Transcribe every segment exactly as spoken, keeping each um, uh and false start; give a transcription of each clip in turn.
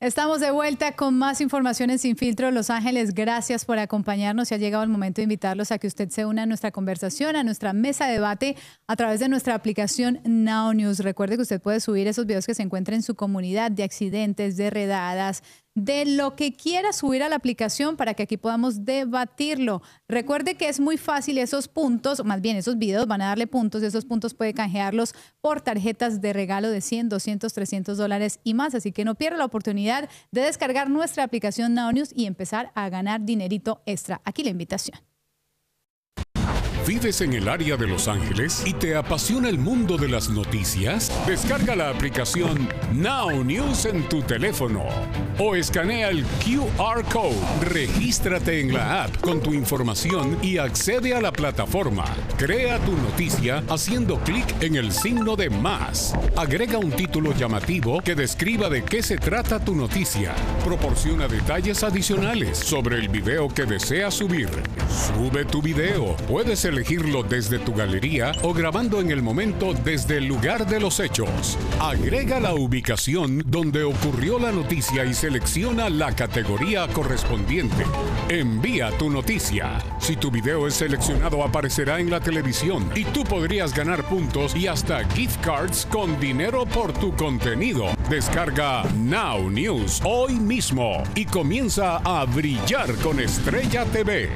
Estamos de vuelta con más información en Sin Filtro Los Ángeles. Gracias por acompañarnos y ha llegado el momento de invitarlos a que usted se una a nuestra conversación, a nuestra mesa de debate a través de nuestra aplicación Now News. Recuerde que usted puede subir esos videos que se encuentran en su comunidad de accidentes, de redadas, de lo que quiera subir a la aplicación para que aquí podamos debatirlo. Recuerde que es muy fácil esos puntos, más bien esos videos van a darle puntos, esos puntos puede canjearlos por tarjetas de regalo de cien, doscientos, trescientos dólares y más, así que no pierda la oportunidad de descargar nuestra aplicación Now News y empezar a ganar dinerito extra. Aquí la invitación. ¿Vives en el área de Los Ángeles y te apasiona el mundo de las noticias? Descarga la aplicación Now News en tu teléfono o escanea el Q R Code. Regístrate en la app con tu información y accede a la plataforma. Crea tu noticia haciendo clic en el signo de más. Agrega un título llamativo que describa de qué se trata tu noticia. Proporciona detalles adicionales sobre el video que deseas subir. Sube tu video. Puedes elegirlo desde tu galería o grabando en el momento desde el lugar de los hechos. Agrega la ubicación donde ocurrió la noticia y selecciona la categoría correspondiente. Envía tu noticia. Si tu video es seleccionado, aparecerá en la televisión y tú podrías ganar puntos y hasta gift cards con dinero por tu contenido. Descarga Now News hoy mismo y comienza a brillar con Estrella T V.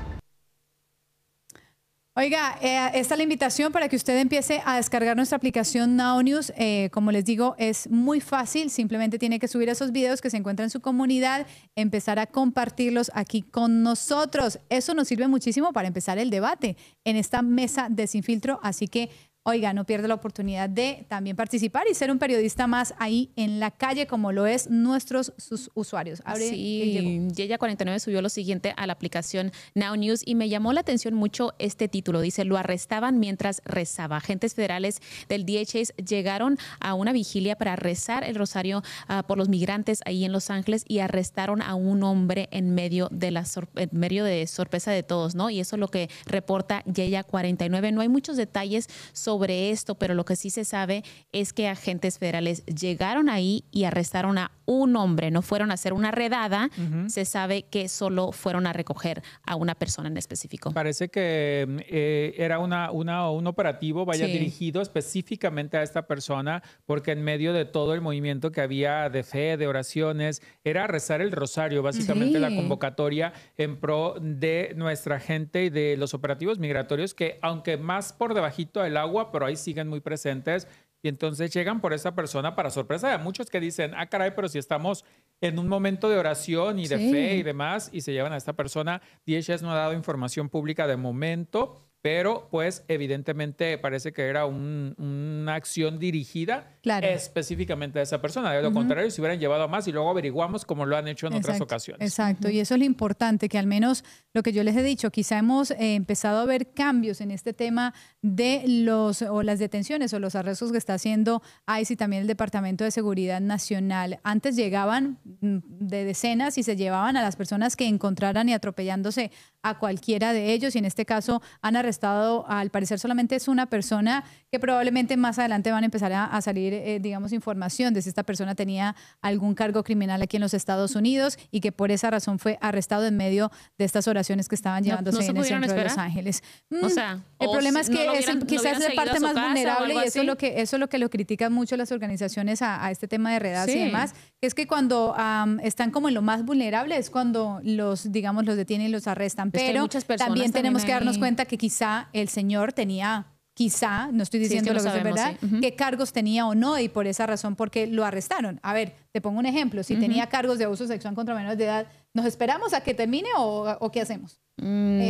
Oiga, eh, esta es la invitación para que usted empiece a descargar nuestra aplicación Now News. Eh, como les digo, es muy fácil. Simplemente tiene que subir esos videos que se encuentran en su comunidad, empezar a compartirlos aquí con nosotros. Eso nos sirve muchísimo para empezar el debate en esta mesa de Sin Filtro. Así que, oiga, no pierda la oportunidad de también participar y ser un periodista más ahí en la calle, como lo es nuestros sus usuarios. Abre, sí, Yeya cuarenta y nueve subió lo siguiente a la aplicación Now News y me llamó la atención mucho este título. Dice, lo arrestaban mientras rezaba. Agentes federales del D H S llegaron a una vigilia para rezar el rosario uh, por los migrantes ahí en Los Ángeles y arrestaron a un hombre en medio de la sor en medio de sorpresa de todos, ¿no? Y eso es lo que reporta Yeya cuarenta y nueve. No hay muchos detalles sobre sobre esto, pero lo que sí se sabe es que agentes federales llegaron ahí y arrestaron a un hombre, no fueron a hacer una redada, uh-huh. Se sabe que solo fueron a recoger a una persona en específico. Parece que eh, era una, una, un operativo, vaya, sí, dirigido específicamente a esta persona, porque en medio de todo el movimiento que había de fe, de oraciones, era rezar el rosario, básicamente, sí, la convocatoria en pro de nuestra gente y de los operativos migratorios que, aunque más por debajito del agua, pero ahí siguen muy presentes y entonces llegan por esa persona para sorpresa de muchos que dicen, ah, caray, pero si estamos en un momento de oración y de sí, fe y demás, y se llevan a esta persona. D H S no ha dado información pública de momento, pero pues evidentemente parece que era un, una acción dirigida, claro, específicamente a esa persona. De lo uh-huh. contrario, se hubieran llevado a más y luego averiguamos como lo han hecho en exacto, otras ocasiones. Exacto, uh-huh. Y eso es lo importante, que al menos lo que yo les he dicho, quizá hemos eh, empezado a ver cambios en este tema de los o las detenciones o los arrestos que está haciendo I C E y también el Departamento de Seguridad Nacional. Antes llegaban de decenas y se llevaban a las personas que encontraran y atropellándose a cualquiera de ellos, y en este caso han arrestado, al parecer solamente es una persona, que probablemente más adelante van a empezar a, a salir, eh, digamos, información de si esta persona tenía algún cargo criminal aquí en los Estados Unidos y que por esa razón fue arrestado en medio de estas oraciones que estaban llevándose no, no en el centro esperar? de Los Ángeles. Mm, o sea, el o problema si, es que no es, hubieran, quizás no es la parte más vulnerable y eso así. es, lo que, eso es lo que lo critican mucho las organizaciones a, a este tema de redadas sí. y demás, que es que cuando um, están como en lo más vulnerable es cuando los, digamos, los detienen y los arrestan. Pero es que también tenemos también que darnos ahí. cuenta que quizá el señor tenía, quizá, no estoy diciendo sí, es que lo que sabemos, es verdad, sí. uh-huh. qué cargos tenía o no, y por esa razón porque lo arrestaron. A ver, te pongo un ejemplo. Si uh-huh. tenía cargos de abuso sexual contra menores de edad, ¿nos esperamos a que termine o, o qué hacemos? Mm,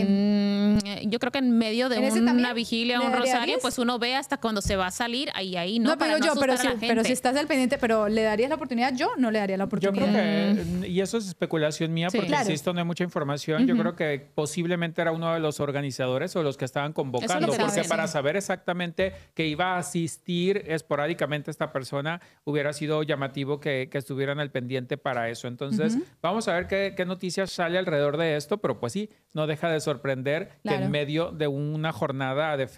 eh, yo creo que en medio de un, una vigilia, un rosario, pues uno ve hasta cuando se va a salir, ahí, ahí, ¿no? No, pero para yo, no pero, si, a la gente. pero si estás al pendiente, pero ¿le darías la oportunidad? Yo no le daría la oportunidad. Yo creo que, y eso es especulación mía, sí, porque claro. insisto, no hay mucha información. Uh-huh. Yo creo que posiblemente era uno de los organizadores o los que estaban convocando, porque saben, para sí. saber exactamente que iba a asistir esporádicamente esta persona, hubiera sido llamativo que, que estuvieran al pendiente para eso. Entonces, uh-huh. vamos a ver qué, qué noticias sale alrededor de esto, pero pues sí, no deja de sorprender claro. que en medio de una jornada de fe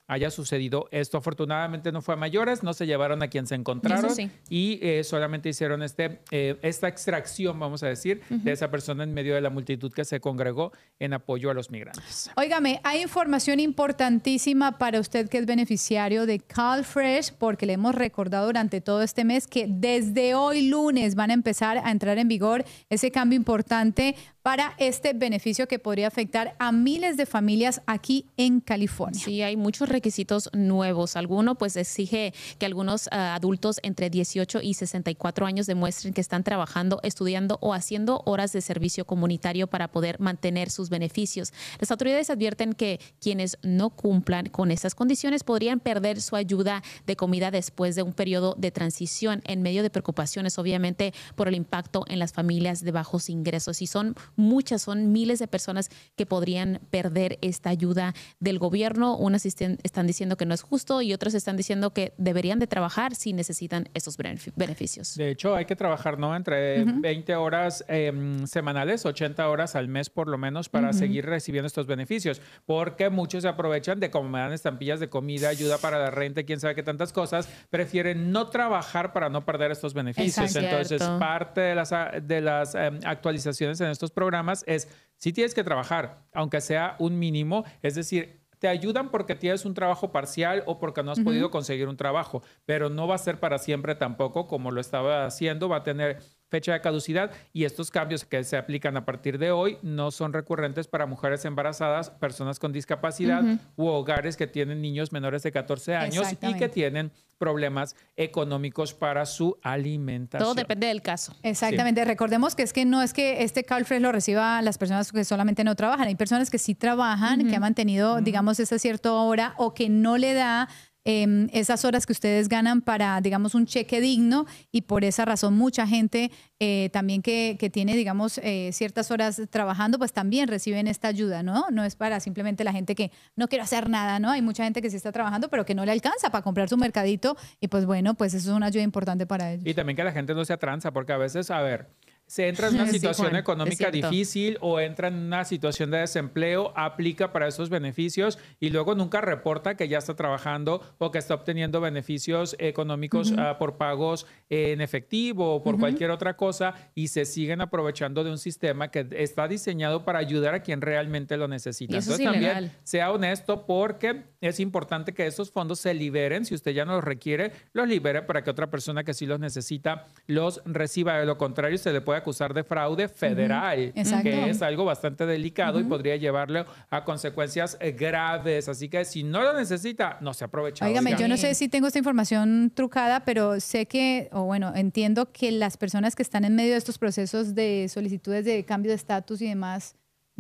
haya sucedido esto. Afortunadamente no fue a mayores, no se llevaron a quien se encontraron sí. y eh, solamente hicieron este, eh, esta extracción, vamos a decir, uh-huh. de esa persona en medio de la multitud que se congregó en apoyo a los migrantes. Óigame, hay información importantísima para usted que es beneficiario de CalFresh, porque le hemos recordado durante todo este mes que desde hoy lunes van a empezar a entrar en vigor ese cambio importante para este beneficio que podría afectar a miles de familias aquí en California. Sí, hay muchos requisitos nuevos. Alguno pues exige que algunos uh, adultos entre dieciocho y sesenta y cuatro años demuestren que están trabajando, estudiando o haciendo horas de servicio comunitario para poder mantener sus beneficios. Las autoridades advierten que quienes no cumplan con esas condiciones podrían perder su ayuda de comida después de un periodo de transición en medio de preocupaciones, obviamente, por el impacto en las familias de bajos ingresos. Y son muchas, son miles de personas que podrían perder esta ayuda del gobierno. Unas están diciendo que no es justo y otras están diciendo que deberían de trabajar si necesitan esos beneficios. De hecho, hay que trabajar, ¿no? Entre uh-huh. veinte horas eh, semanales, ochenta horas al mes por lo menos para uh-huh. seguir recibiendo estos beneficios, porque muchos se aprovechan de como me dan estampillas de comida, ayuda para la renta, quién sabe qué tantas cosas, prefieren no trabajar para no perder estos beneficios. Exacto. Entonces, parte de las, de las eh, actualizaciones en estos programas es, si tienes que trabajar, aunque sea un mínimo, es decir, te ayudan porque tienes un trabajo parcial o porque no has uh-huh. podido conseguir un trabajo, pero no va a ser para siempre tampoco como lo estaba haciendo, va a tener fecha de caducidad y estos cambios que se aplican a partir de hoy no son recurrentes para mujeres embarazadas, personas con discapacidad uh-huh. u hogares que tienen niños menores de catorce años y que tienen problemas económicos para su alimentación. Todo depende del caso. Exactamente. Sí. Recordemos que es que no es que este CalFresh lo reciban las personas que solamente no trabajan. Hay personas que sí trabajan, uh-huh. que han mantenido, uh-huh. digamos, esa cierta hora o que no le da Eh, esas horas que ustedes ganan para, digamos, un cheque digno y por esa razón mucha gente eh, también que, que tiene, digamos, eh, ciertas horas trabajando, pues también reciben esta ayuda, ¿no? No es para simplemente la gente que no quiere hacer nada, ¿no? Hay mucha gente que sí está trabajando, pero que no le alcanza para comprar su mercadito y pues bueno, pues eso es una ayuda importante para ellos. Y también que la gente no se atranza, porque a veces, a ver, se entra en una situación sí, Juan, económica difícil o entra en una situación de desempleo, aplica para esos beneficios y luego nunca reporta que ya está trabajando o que está obteniendo beneficios económicos uh-huh. uh, por pagos en efectivo o por uh-huh. cualquier otra cosa y se siguen aprovechando de un sistema que está diseñado para ayudar a quien realmente lo necesita. Y eso Entonces es también ilegal. Sea honesto porque es importante que esos fondos se liberen. Si usted ya no los requiere, los libere para que otra persona que sí los necesita los reciba. De lo contrario, se le puede acusar de fraude federal, uh-huh. que es algo bastante delicado uh-huh. y podría llevarle a consecuencias graves. Así que si no lo necesita, no se aprovecha. Óigame, yo no sé si tengo esta información trucada, pero sé que, o bueno, entiendo que las personas que están en medio de estos procesos de solicitudes de cambio de estatus y demás,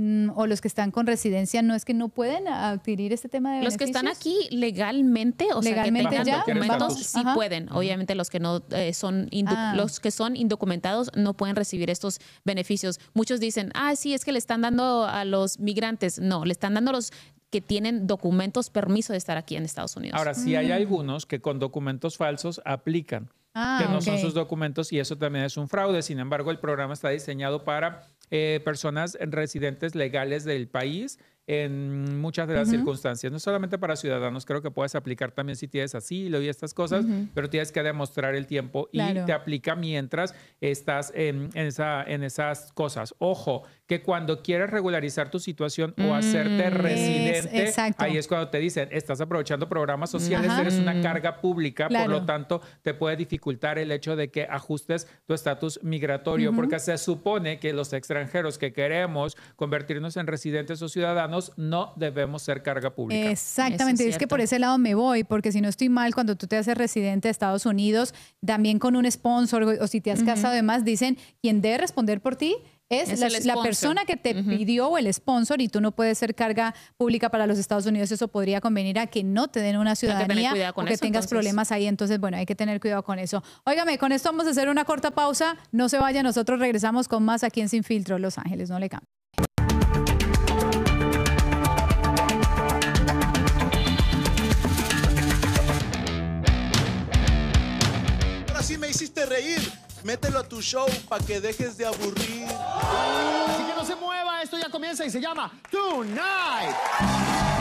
o los que están con residencia, no es que no pueden adquirir este tema de beneficios. Los que están aquí legalmente, o legalmente sea, que tengan ya documentos, sí Ajá. pueden. Obviamente los que no eh, son indu- ah. los que son indocumentados no pueden recibir estos beneficios. Muchos dicen, ah, sí, es que le están dando a los migrantes. No, le están dando a los que tienen documentos, permiso de estar aquí en Estados Unidos. Ahora, sí hay algunos que con documentos falsos aplican, ah, que no okay. son sus documentos y eso también es un fraude. Sin embargo, el programa está diseñado para eh, personas residentes legales del país en muchas de las uh-huh. circunstancias, no solamente para ciudadanos, creo que puedes aplicar también si tienes asilo y estas cosas, uh-huh. pero tienes que demostrar el tiempo claro. y te aplica mientras estás en, en, esa, en esas cosas. Ojo, que cuando quieres regularizar tu situación mm, o hacerte residente, es, ahí es cuando te dicen, estás aprovechando programas sociales, uh-huh. eres una carga pública, claro. por lo tanto, te puede dificultar el hecho de que ajustes tu estatus migratorio, uh-huh. porque se supone que los extranjeros que queremos convertirnos en residentes o ciudadanos no debemos ser carga pública. Exactamente, es, es que por ese lado me voy, porque si no estoy mal, cuando tú te haces residente de Estados Unidos, también con un sponsor o si te has uh-huh. casado además, dicen, quien debe responder por ti es, es la, la persona que te uh-huh. pidió o el sponsor y tú no puedes ser carga pública para los Estados Unidos. Eso podría convenir a que no te den una ciudadanía o que eso, tengas entonces. problemas ahí. Entonces, bueno, hay que tener cuidado con eso. Óigame, con esto vamos a hacer una corta pausa. No se vaya, nosotros regresamos con más aquí en Sin Filtro Los Ángeles. No le cambie. Así me hiciste reír. Mételo a tu show para que dejes de aburrir. Así que no se mueva, esto ya comienza y se llama Tonight.